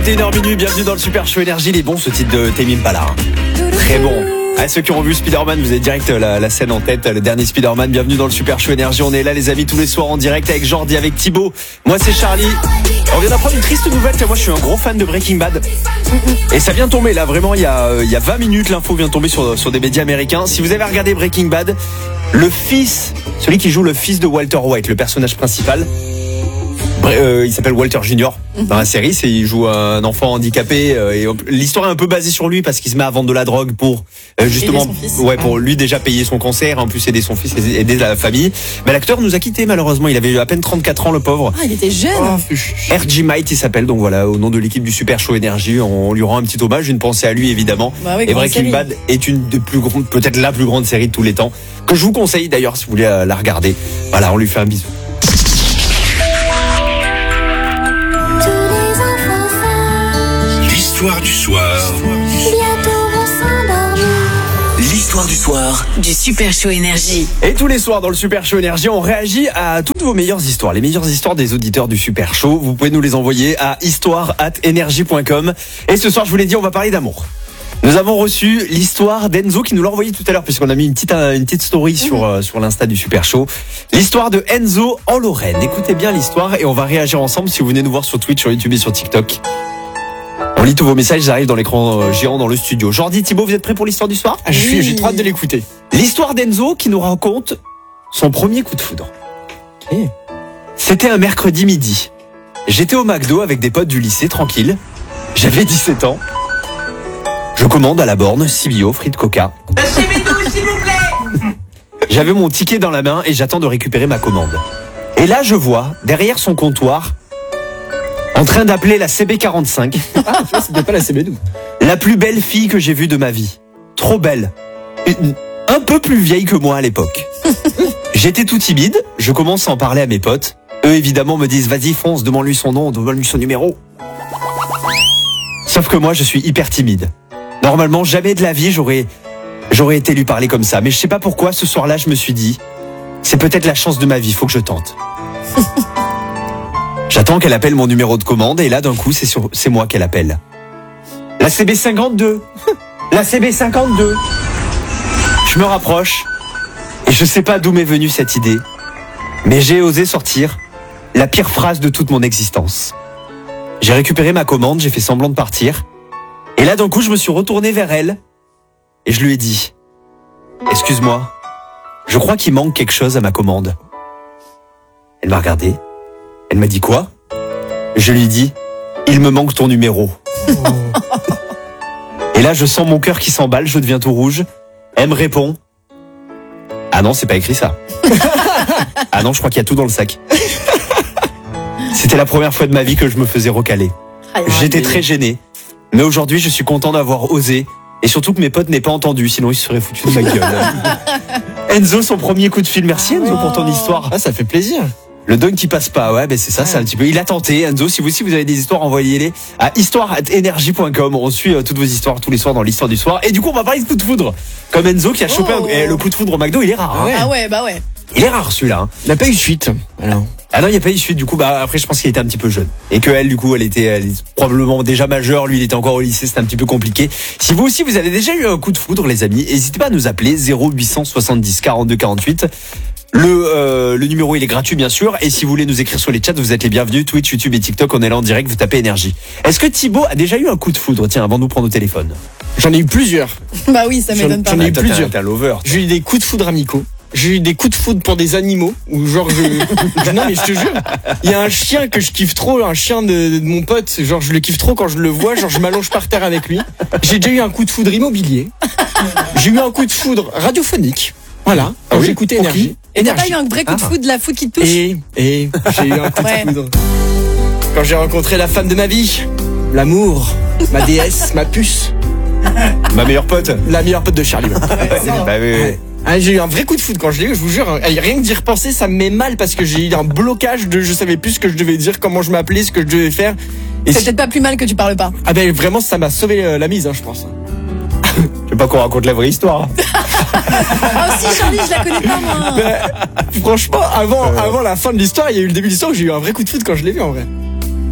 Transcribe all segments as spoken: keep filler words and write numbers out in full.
vingt et une heures minuit, bienvenue dans le Super Show Énergie. Il est bon ce titre de Tame Impala. Très bon. À ceux qui ont vu Spider-Man, vous avez direct la, la scène en tête, le dernier Spider-Man. Bienvenue dans le Super Show Énergie. On est là les amis tous les soirs en direct avec Jordi, avec Thibaut. Moi c'est Charlie. On vient d'apprendre une triste nouvelle. Moi je suis un gros fan de Breaking Bad. Et ça vient tomber là, vraiment il y a, il y a vingt minutes, l'info vient tomber sur, sur des médias américains. Si vous avez regardé Breaking Bad, le fils, celui qui joue le fils de Walter White, le personnage principal, Euh, il s'appelle Walter Junior dans la série, c'est il joue un enfant handicapé euh, et l'histoire est un peu basée sur lui parce qu'il se met à vendre de la drogue pour euh, justement ouais pour lui déjà payer son cancer, en plus aider son fils, aider la famille. Mais l'acteur nous a quitté malheureusement, il avait à peine trente-quatre ans le pauvre. Ah, il était jeune. Oh, R G Might il s'appelle, donc voilà, au nom de l'équipe du Super Show Énergie, on lui rend un petit hommage, une pensée à lui évidemment. Bah oui, et Breaking Bad est une des plus grandes, peut-être la plus grande série de tous les temps que je vous conseille d'ailleurs si vous voulez la regarder. Voilà, on lui fait un bisou. L'histoire du soir. Bientôt on s'endormit. L'histoire du soir du Super Show Énergie. Et tous les soirs dans le Super Show Énergie, on réagit à toutes vos meilleures histoires, les meilleures histoires des auditeurs du Super Show. Vous pouvez nous les envoyer à histoire arobase énergie point com. Et ce soir, je vous l'ai dit, on va parler d'amour. Nous avons reçu l'histoire d'Enzo qui nous l'a envoyé tout à l'heure puisqu'on a mis une petite une petite story sur euh, sur l'Insta du Super Show. L'histoire de Enzo en Lorraine. Écoutez bien l'histoire et on va réagir ensemble si vous venez nous voir sur Twitch, sur YouTube et sur TikTok. On lit tous vos messages, ils arrivent dans l'écran géant dans le studio. Jordi, Thibaut, vous êtes prêts pour l'histoire du soir ? Ah, je suis, oui. J'ai trop hâte de l'écouter. L'histoire d'Enzo qui nous raconte son premier coup de foudre. Okay. C'était un mercredi midi. J'étais au McDo avec des potes du lycée, tranquille. J'avais dix-sept ans. Je commande à la borne, C B O, frites Coca. s'il vous plaît. J'avais mon ticket dans la main et j'attends de récupérer ma commande. Et là, je vois, derrière son comptoir, en train d'appeler la C B quarante-cinq. Ah, tu vois, c'était pas la C B douze. La plus belle fille que j'ai vue de ma vie. Trop belle. Un peu plus vieille que moi à l'époque. J'étais tout timide, je commence à en parler à mes potes. Eux, évidemment, me disent, vas-y, fonce, demande-lui son nom, demande-lui son numéro. Sauf que moi, je suis hyper timide. Normalement, jamais de la vie, j'aurais, j'aurais été lui parler comme ça. Mais je sais pas pourquoi, ce soir-là, je me suis dit, c'est peut-être la chance de ma vie, faut que je tente. J'attends qu'elle appelle mon numéro de commande et là d'un coup c'est, sur, c'est moi qu'elle appelle. La C B cinquante-deux. La C B cinquante-deux. Je me rapproche et je sais pas d'où m'est venue cette idée, mais j'ai osé sortir la pire phrase de toute mon existence. J'ai récupéré ma commande, j'ai fait semblant de partir et là d'un coup je me suis retourné vers elle et je lui ai dit « Excuse-moi, je crois qu'il manque quelque chose à ma commande. » Elle m'a regardé. Elle m'a dit quoi ? Je lui ai dit, il me manque ton numéro. Oh. Et là, je sens mon cœur qui s'emballe, je deviens tout rouge. Elle me répond, ah non, c'est pas écrit ça. Ah non, je crois qu'il y a tout dans le sac. C'était la première fois de ma vie que je me faisais recaler. J'étais très gêné. Mais aujourd'hui, je suis content d'avoir osé. Et surtout que mes potes n'aient pas entendu, sinon ils se seraient foutus de ma gueule. Enzo, son premier coup de fil. Merci Enzo pour ton histoire. Ah, ça fait plaisir. Le don qui passe pas, ouais, ben c'est ça, ouais. C'est un petit peu. Il a tenté, Enzo. Si vous aussi vous avez des histoires, envoyez-les à histoire arobase énergie point com. On suit euh, toutes vos histoires tous les soirs dans l'histoire du soir. Et du coup, on va parler de coup de foudre. Comme Enzo qui a chopé oh. un, le coup de foudre au McDo, il est rare. Ah ouais, ah ouais bah ouais. Il est rare celui-là. Hein. Il n'a pas eu de suite. Alors. Ah non, il n'y a pas eu de suite. Du coup, bah après, je pense qu'il était un petit peu jeune et que elle, du coup, elle était, elle est probablement déjà majeure. Lui, il était encore au lycée. C'était un petit peu compliqué. Si vous aussi, vous avez déjà eu un coup de foudre, les amis, n'hésitez pas à nous appeler zéro huit cent soixante-dix quarante-deux quarante-huit. Le, euh, le numéro il est gratuit bien sûr. Et si vous voulez nous écrire sur les chats, vous êtes les bienvenus. Twitch, YouTube et TikTok, on est là en direct, vous tapez énergie. Est-ce que Thibaut a déjà eu un coup de foudre? Tiens, avant de nous prendre au téléphone. J'en ai eu plusieurs. Bah oui, ça m'étonne pas. J'en ai eu toi, plusieurs. T'es un lover. J'ai eu des coups de foudre amicaux. J'ai eu des coups de foudre pour des animaux. Ou genre je... Non mais je te jure, il y a un chien que je kiffe trop, un chien de, de mon pote. Genre je le kiffe trop quand je le vois. Genre je m'allonge par terre avec lui. J'ai déjà eu un coup de foudre immobilier. J'ai eu un coup de foudre radiophonique. Voilà, quand ah oui j'écoutais Énergie. Et t'as pas eu un vrai coup de foudre, de la foudre qui te touche? Et, et j'ai eu un coup ouais. de foudre. Quand j'ai rencontré la femme de ma vie, l'amour, ma déesse, ma puce. Ma meilleure pote. La meilleure pote de Charlie. Ouais, bah oui, oui. Ah, j'ai eu un vrai coup de foudre quand je l'ai eu, je vous jure. Rien que d'y repenser, ça me met mal parce que j'ai eu un blocage de je savais plus ce que je devais dire, comment je m'appelais, ce que je devais faire. Et c'est si... peut-être pas plus mal que tu parles pas. Ah ben vraiment, ça m'a sauvé euh, la mise, hein, je pense. Je veux pas qu'on raconte la vraie histoire. Ah si, Charlie, je la connais pas moi. Mais, franchement, avant, euh... avant la fin de l'histoire, il y a eu le début de l'histoire où j'ai eu un vrai coup de foudre quand je l'ai vu en vrai. Parce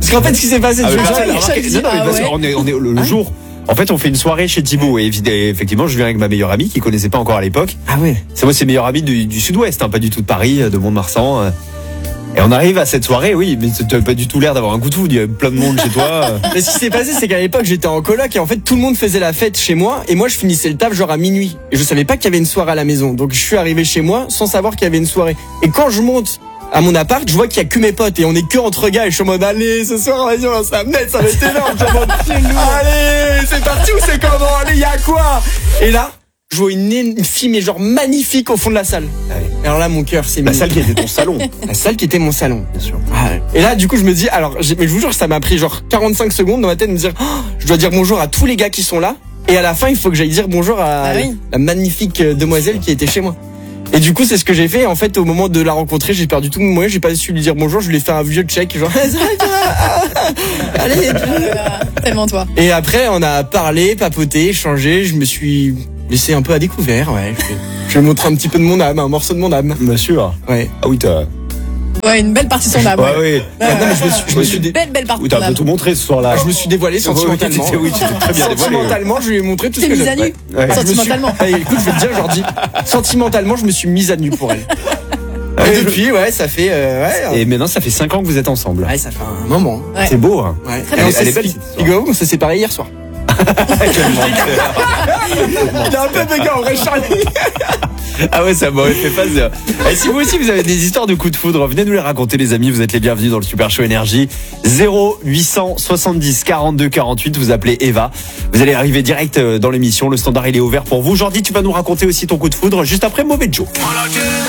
qu'en fait, ce qui s'est passé, Ah, tu mais veux personne savoir l'a remarqué. Chaque Non, non, mais ah parce ouais. qu'on est, on est le, le jour. En fait, on fait une soirée chez Thibaut et évi- et effectivement, je viens avec ma meilleure amie qui connaissait pas encore à l'époque. Ah ouais. C'est moi, c'est meilleure amie du, du Sud-Ouest, hein, pas du tout de Paris, de Mont-de-Marsan. euh. Et on arrive à cette soirée, oui, mais tu n'as pas du tout l'air d'avoir un coup de foudre. Il y a plein de monde chez toi. euh. Mais ce qui s'est passé, c'est qu'à l'époque, j'étais en coloc et en fait, tout le monde faisait la fête chez moi et moi, je finissais le taf genre à minuit. Et je savais pas qu'il y avait une soirée à la maison. Donc, je suis arrivé chez moi sans savoir qu'il y avait une soirée. Et quand je monte à mon appart, je vois qu'il y a que mes potes et on est que entre gars et je suis en mode, allez, ce soir, vas-y, on va se la mettre, ça va être énorme. Je suis en mode, allez, c'est parti ou c'est comment? Allez, y a quoi? Et là, je vois une, une fille, mais genre magnifique au fond de la salle. Et alors là, mon cœur s'est mis. La salle qui était ton salon. La salle qui était mon salon. Bien sûr. Ah ouais. Et là, du coup, je me dis, alors, j'ai- mais je vous jure, ça m'a pris genre quarante-cinq secondes dans ma tête de me dire, oh, je dois dire bonjour à tous les gars qui sont là. Et à la fin, il faut que j'aille dire bonjour à Ah oui. la magnifique euh, demoiselle qui était chez moi. Et du coup, c'est ce que j'ai fait. En fait, au moment de la rencontrer, j'ai perdu tout mon moyen. J'ai pas su lui dire bonjour. Je lui ai fait un vieux check, genre, allez. Voilà, tellement toi. Et après, on a parlé, papoté, échangé. Je me suis laissé un peu à découvert. Ouais. Je vais, je vais montrer un petit peu de mon âme, un morceau de mon âme. Bien sûr. Ouais. Ah oui, t'as. Ouais, une belle partie de son âme. Ouais, oui. Ah, non, mais je me suis, je me suis dé- Belle, belle partie Oui, de son t'as un peu âme. tout montré ce soir-là. je me suis dévoilé sentimentalement. Oui, oui, tu t'es très bien dévoilé. Sentimentalement, je lui ai montré tout ce T'es que mise à j'avais. nu. Ouais. Je me suis- Sentimentalement. Allez, écoute, je vais te dire, Jordi, sentimentalement, je me suis mise à nu pour elle. Et depuis, ouais, ça fait, euh, ouais, Et maintenant, ça fait cinq ans que vous êtes ensemble. ouais, ça fait un moment. Ouais. C'est beau, hein. Ouais. Très bien. On s'est- Elle est belle, cette histoire. Hugo, on s'est séparés hier soir. Quel menteur. Il a un peu de gars, en vrai, Charlie. Ah ouais, ça m'aurait fait peur. Et si vous aussi vous avez des histoires de coups de foudre, venez nous les raconter les amis, vous êtes les bienvenus dans le Super Show Énergie. zéro huit cent soixante-dix quarante-deux quarante-huit, vous appelez Eva. Vous allez arriver direct dans l'émission, le standard il est ouvert pour vous. Jordi, tu vas nous raconter aussi ton coup de foudre juste après Mauvais Joe.